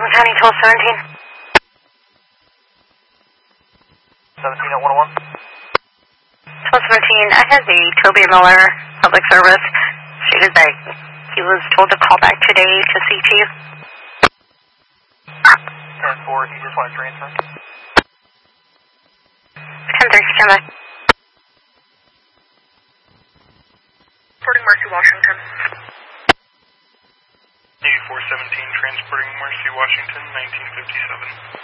County 1217. 17 at 101. 1217, I have the Toby Miller Public Service. Stated that he was told to call back today to see Chief. 10-4, he just wanted to transfer. 10-3, stand by. Transporting Mercy, Washington. Navy 417, transporting Mercy, Washington, 1957.